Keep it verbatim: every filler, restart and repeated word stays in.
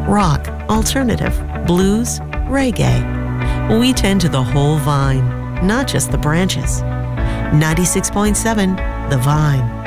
rock, alternative, blues, reggae. We tend to the whole vine, not just the branches. ninety-six point seven The Vine.